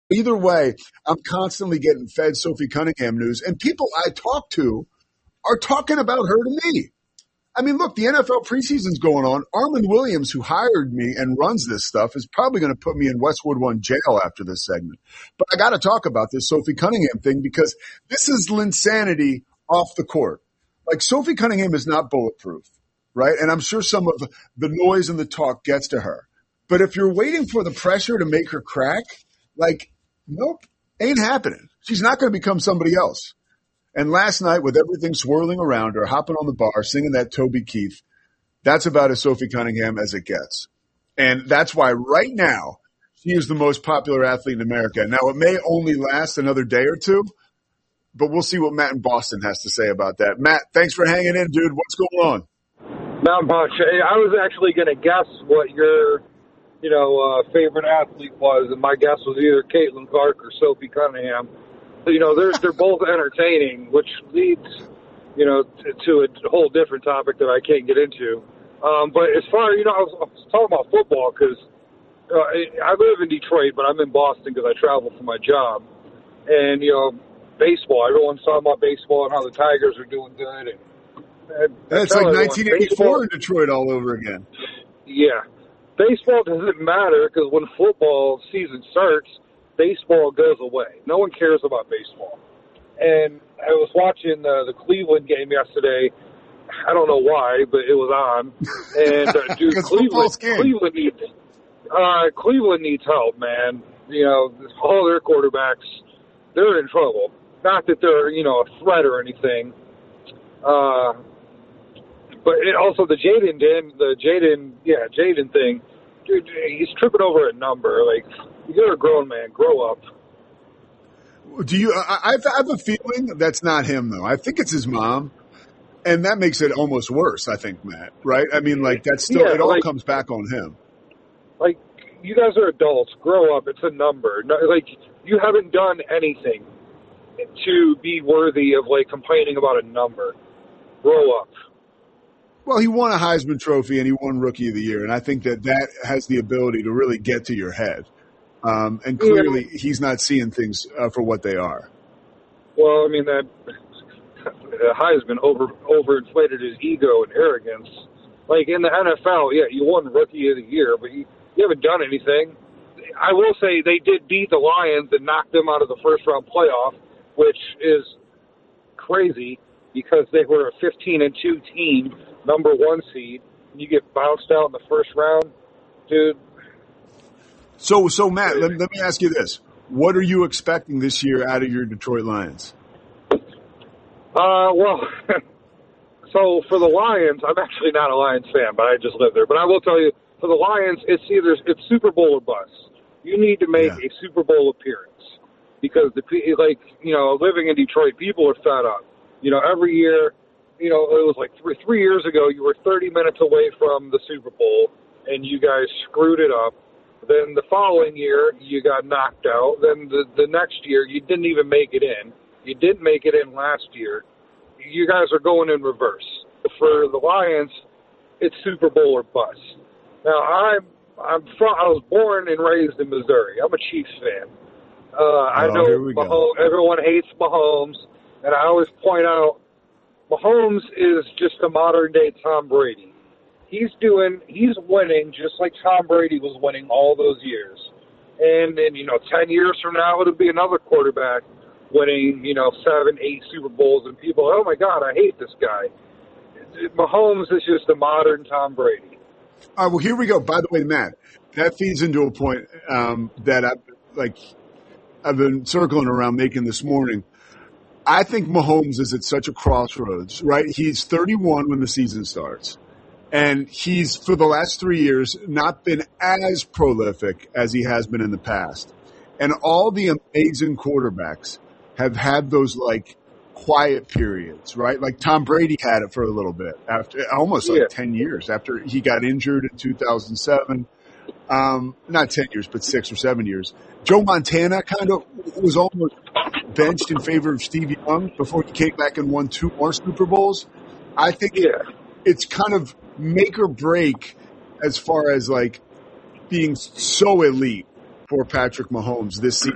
Either way, I'm constantly getting fed Sophie Cunningham news, and people I talk to are talking about her to me. I mean, look, the NFL preseason's going on. Armand Williams, who hired me and runs this stuff, is probably going to put me in Westwood One jail after this segment. But I got to talk about this Sophie Cunningham thing because this is Linsanity off the court. Like, Sophie Cunningham is not bulletproof, right? And I'm sure some of the noise and the talk gets to her. But if you're waiting for the pressure to make her crack, like, nope, ain't happening. She's not going to become somebody else. And last night, with everything swirling around her, hopping on the bar, singing that Toby Keith, that's about as Sophie Cunningham as it gets. And that's why right now, she is the most popular athlete in America. Now, it may only last another day or two, but we'll see what Matt in Boston has to say about that. Matt, thanks for hanging in, dude. What's going on? Not much. I was actually going to guess what your, favorite athlete was, and my guess was either Caitlin Clark or Sophie Cunningham. They're both entertaining, which leads, to a whole different topic that I can't get into. But as far, I was talking about football because I live in Detroit, but I'm in Boston because I travel for my job. And, baseball, everyone's talking about baseball and how the Tigers are doing good. And it's like 1984 in Detroit all over again. Yeah. Baseball doesn't matter because when football season starts, baseball goes away. No one cares about baseball. And I was watching the Cleveland game yesterday. I don't know why, but it was on. And dude, Cleveland needs help, man. All their quarterbacks, they're in trouble. Not that they're a threat or anything. But also the Jaden thing, dude, he's tripping over a number. Like, you're a grown man, grow up. I have a feeling that's not him, though. I think it's his mom, and that makes it almost worse, I think, Matt, right? I mean, like, that's still, it all comes back on him. Like, you guys are adults, grow up, it's a number. Like, you haven't done anything to be worthy of, like, complaining about a number. Grow up. Well, he won a Heisman Trophy and he won Rookie of the Year, and I think that has the ability to really get to your head. And clearly, he's not seeing things for what they are. Well, I mean, that Heisman overinflated his ego and arrogance. Like, in the NFL, yeah, you won Rookie of the Year, but you haven't done anything. I will say they did beat the Lions and knock them out of the first-round playoff, which is crazy because they were a 15-2 team, number one seed, and you get bounced out in the first round, dude. So Matt, let me ask you this. What are you expecting this year out of your Detroit Lions? Well, so for the Lions, I'm actually not a Lions fan, but I just live there. But I will tell you, for the Lions, it's Super Bowl or bust. You need to make a Super Bowl appearance because living in Detroit, people are fed up. Every year, it was like three years ago, you were 30 minutes away from the Super Bowl, and you guys screwed it up. Then the following year, you got knocked out. Then the next year, you didn't even make it in. You didn't make it in last year. You guys are going in reverse. For the Lions, it's Super Bowl or bust. Now, I was born and raised in Missouri. I'm a Chiefs fan. I know everyone hates Mahomes, and I always point out Mahomes is just a modern-day Tom Brady. He's winning just like Tom Brady was winning all those years. And 10 years from now, it'll be another quarterback winning, 7, 8 Super Bowls, and people, oh my God, I hate this guy. Mahomes is just a modern Tom Brady. All right, well, here we go. By the way, Matt, that feeds into a point that I've been circling around making this morning. I think Mahomes is at such a crossroads, right? He's 31 when the season starts. And he's, for the last 3 years, not been as prolific as he has been in the past. And all the amazing quarterbacks have had those, quiet periods, right? Like Tom Brady had it for a little bit, after almost 10 years after he got injured in 2007. Not 10 years, but 6 or 7 years. Joe Montana kind of was almost benched in favor of Steve Young before he came back and won 2 more Super Bowls. I think it's kind of make or break as far as being so elite for Patrick Mahomes this season.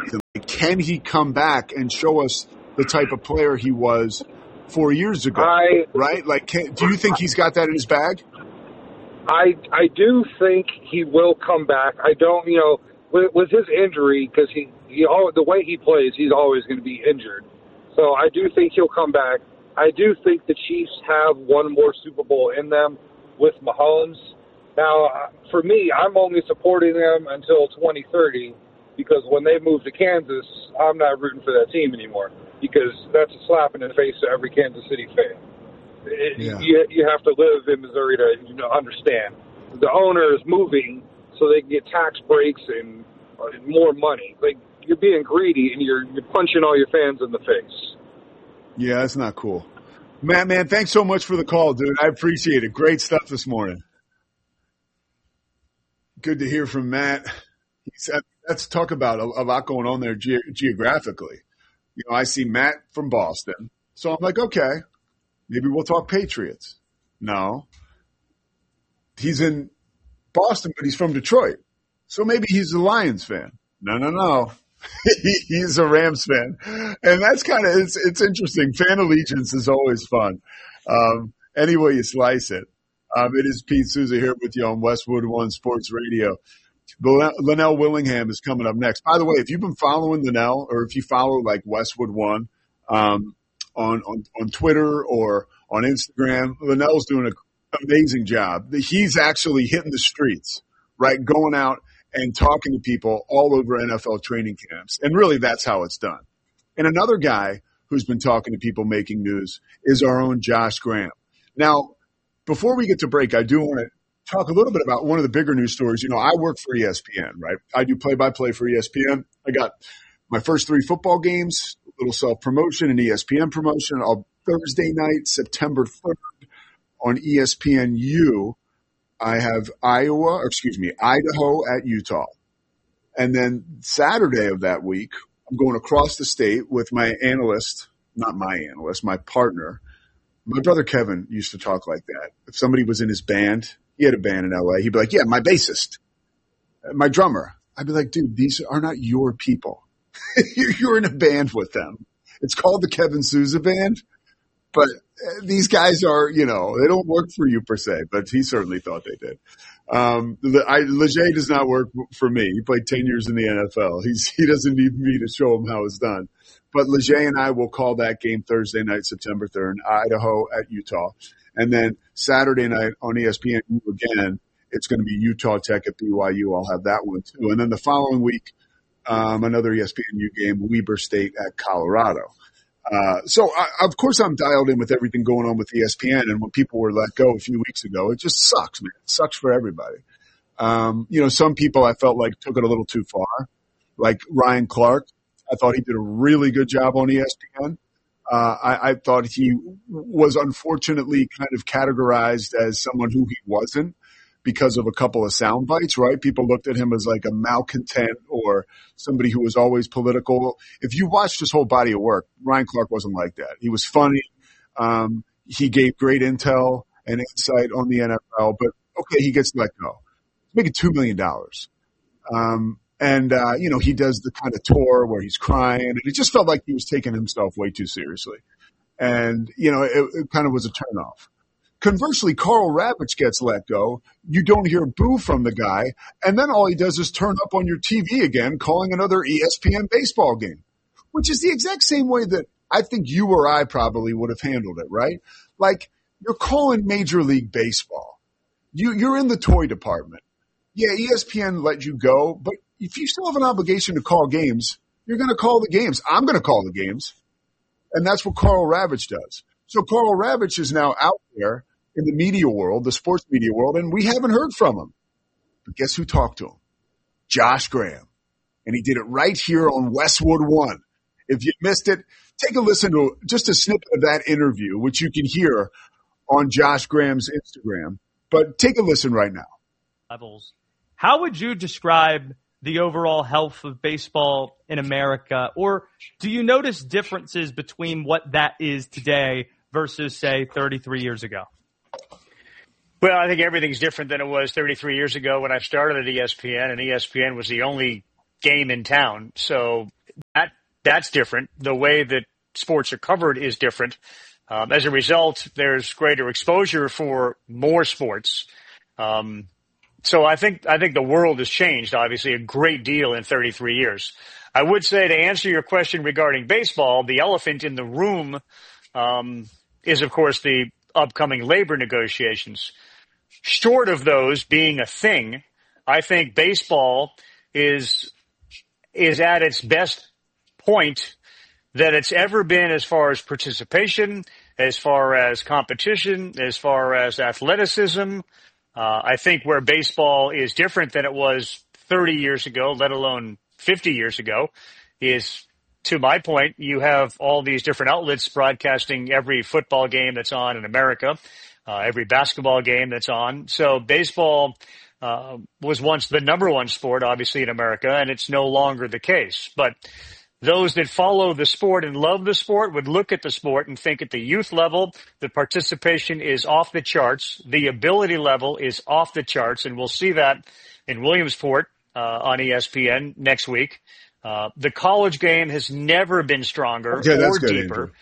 can he come back and show us the type of player he was 4 years ago? Right? Like, do you think he's got that in his bag? I do think he will come back. I don't, with his injury, because the way he plays, he's always going to be injured. So I do think he'll come back. I do think the Chiefs have one more Super Bowl in them with Mahomes. Now, for me, I'm only supporting them until 2030 because when they move to Kansas, I'm not rooting for that team anymore because that's a slap in the face to every Kansas City fan. You have to live in Missouri to understand. The owner is moving so they can get tax breaks and more money. Like, you're being greedy and you're punching all your fans in the face. Yeah, that's not cool. Matt, man, thanks so much for the call, dude. I appreciate it. Great stuff this morning. Good to hear from Matt. Let's talk about a lot going on there geographically. I see Matt from Boston, so I'm like, okay, maybe we'll talk Patriots. No. He's in Boston, but he's from Detroit, so maybe he's a Lions fan. No. He's a Rams fan. And that's it's interesting. Fan allegiance is always fun. Any way you slice it. It is Pete Souza here with you on Westwood One Sports Radio. Linnell Willingham is coming up next. By the way, if you've been following Linnell or if you follow like Westwood One, on Twitter or on Instagram, Linnell's doing an amazing job. He's actually hitting the streets, right? Going out and talking to people all over NFL training camps. And really, that's how it's done. And another guy who's been talking to people making news is our own Josh Graham. Now, before we get to break, I do want to talk a little bit about one of the bigger news stories. I work for ESPN, right? I do play-by-play for ESPN. I got my first 3 football games, a little self-promotion and ESPN promotion on Thursday night, September 3rd on ESPNU. I have Idaho at Utah. And then Saturday of that week, I'm going across the state with my partner. My brother Kevin used to talk like that. If somebody was in his band, he had a band in LA, he'd be like, yeah, my bassist, my drummer. I'd be like, dude, these are not your people. You're in a band with them. It's called the Kevin Souza Band. But these guys are, they don't work for you per se, but he certainly thought they did. Leger does not work for me. He played 10 years in the NFL. He doesn't need me to show him how it's done. But Leger and I will call that game Thursday night, September 3rd, Idaho at Utah. And then Saturday night on ESPN again, it's going to be Utah Tech at BYU. I'll have that one too. And then the following week, another ESPNU game, Weber State at Colorado. Of course, I'm dialed in with everything going on with ESPN. And when people were let go a few weeks ago, it just sucks, man. It sucks for everybody. Some people I felt like took it a little too far, like Ryan Clark. I thought he did a really good job on ESPN. I thought he was unfortunately kind of categorized as someone who he wasn't because of a couple of sound bites, right? People looked at him as like a malcontent or somebody who was always political. If you watched his whole body of work, Ryan Clark wasn't like that. He was funny. He gave great intel and insight on the NFL, but okay, he gets let go. He's making $2 million. He does the kind of tour where he's crying, and it just felt like he was taking himself way too seriously. And, it kind of was a turnoff. Conversely, Carl Ravitch gets let go. You don't hear boo from the guy. And then all he does is turn up on your TV again, calling another ESPN baseball game, which is the exact same way that I think you or I probably would have handled it, right? Like, you're calling Major League Baseball. You're in the toy department. Yeah, ESPN let you go, but if you still have an obligation to call games, you're going to call the games. I'm going to call the games. And that's what Carl Ravitch does. So Carl Ravitch is now out there in the media world, the sports media world, and we haven't heard from him. But guess who talked to him? Josh Graham. And he did it right here on Westwood One. If you missed it, take a listen to just a snippet of that interview, which you can hear on Josh Graham's Instagram. But take a listen right now. Levels. How would you describe the overall health of baseball in America? Or do you notice differences between what that is today versus, say, 33 years ago? Well, I think everything's different than it was 33 years ago when I started at ESPN, and ESPN was the only game in town. So that's different. The way that sports are covered is different. As a result, there's greater exposure for more sports. So I think the world has changed, obviously, a great deal in 33 years. I would say, to answer your question regarding baseball, the elephant in the room is, of course, the upcoming labor negotiations. Short of those being a thing, I think baseball is at its best point that it's ever been as far as participation, as far as competition, as far as athleticism. I think where baseball is different than it was 30 years ago, let alone 50 years ago, is, to my point, you have all these different outlets broadcasting every football game that's on in America, every basketball game that's on. So baseball was once the number one sport, obviously, in America, and it's no longer the case. But those that follow the sport and love the sport would look at the sport and think at the youth level, the participation is off the charts. The ability level is off the charts, and we'll see that in Williamsport on ESPN next week. The college game has never been stronger or good, deeper.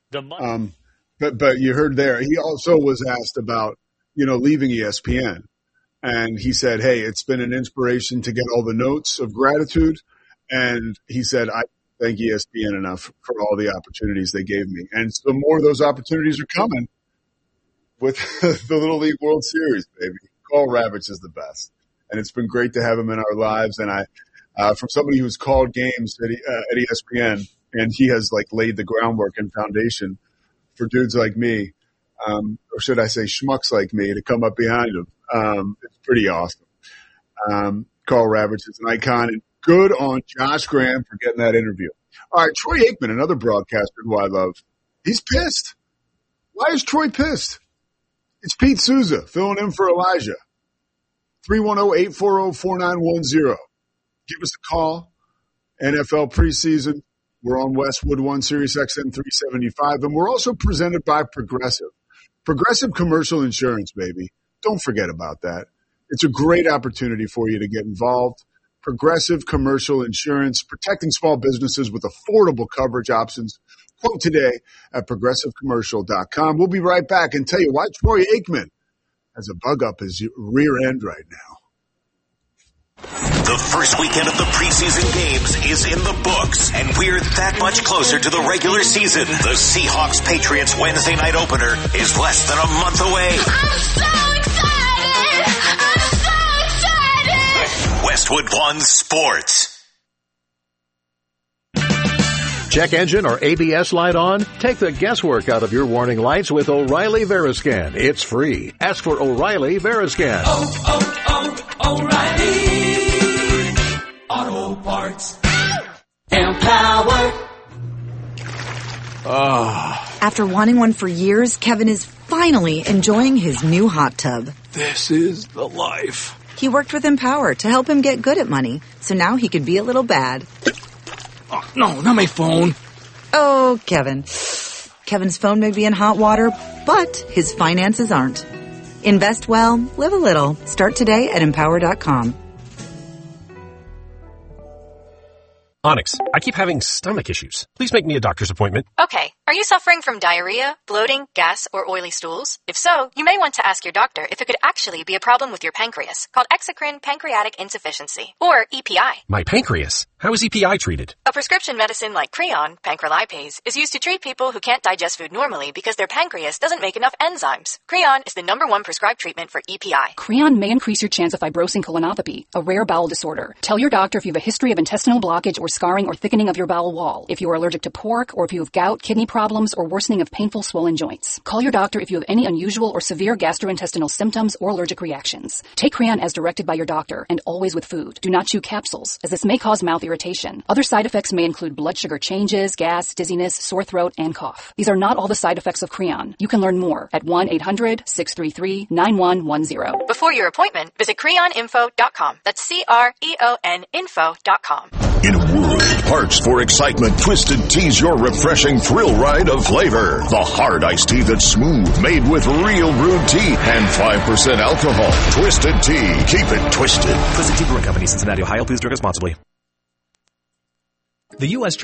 But you heard there, he also was asked about, leaving ESPN. And he said, hey, it's been an inspiration to get all the notes of gratitude. And he said, I thank ESPN enough for all the opportunities they gave me. And so more of those opportunities are coming with the Little League World Series, baby. Carl Ravitch is the best. And it's been great to have him in our lives. And from somebody who's called games at ESPN, and he has laid the groundwork and foundation for dudes like me, or should I say schmucks like me, to come up behind him. It's pretty awesome. Carl Ravitch is an icon, and good on Josh Graham for getting that interview. All right, Troy Aikman, another broadcaster who I love. He's pissed. Why is Troy pissed? It's Pete Souza filling in for Elijah. 310-840-4910. Give us a call. NFL preseason. We're on Westwood One, Sirius XM 375, and we're also presented by Progressive. Progressive Commercial Insurance, baby. Don't forget about that. It's a great opportunity for you to get involved. Progressive Commercial Insurance, protecting small businesses with affordable coverage options. Quote today at progressivecommercial.com. We'll be right back and tell you why Troy Aikman has a bug up his rear end right now. The first weekend of the preseason games is in the books, and we're that much closer to the regular season. The Seahawks-Patriots Wednesday night opener is less than a month away. I'm so excited! Westwood One Sports. Check engine or ABS light on? Take the guesswork out of your warning lights with O'Reilly Veriscan. It's free. Ask for O'Reilly Veriscan. O'Reilly Auto Parts. Empower. After wanting one for years, Kevin is finally enjoying his new hot tub. This is the life. He worked with Empower to help him get good at money, so now he could be a little bad. Oh, no, not my phone. Oh, Kevin. Kevin's phone may be in hot water, but his finances aren't. Invest well, live a little. Start today at Empower.com. Onyx, I keep having stomach issues. Please make me a doctor's appointment. Okay. Are you suffering from diarrhea, bloating, gas, or oily stools? If so, you may want to ask your doctor if it could actually be a problem with your pancreas, called exocrine pancreatic insufficiency, or EPI. My pancreas? How is EPI treated? A prescription medicine like Creon, pancrelipase, is used to treat people who can't digest food normally because their pancreas doesn't make enough enzymes. Creon is the #1 prescribed treatment for EPI. Creon may increase your chance of fibrosing colonopathy, a rare bowel disorder. Tell your doctor if you have a history of intestinal blockage or scarring or thickening of your bowel wall, if you are allergic to pork, or if you have gout, kidney problems, or worsening of painful swollen joints. Call your doctor if you have any unusual or severe gastrointestinal symptoms or allergic reactions. Take Creon as directed by your doctor, and always with food. Do not chew capsules, as this may cause mouth irritation. Other side effects may include blood sugar changes, gas, dizziness, sore throat, and cough. These are not all the side effects of Creon. You can learn more at 1-800-633-9110. Before your appointment, visit creoninfo.com. That's CREON info.com. In a world of parts for excitement, Twisted Tea's your refreshing thrill ride of flavor. The hard iced tea that's smooth, made with real brewed tea and 5% alcohol. Twisted Tea. Keep it twisted. Twisted Tea Brewing Company, Cincinnati, Ohio. Please drink responsibly. The U.S.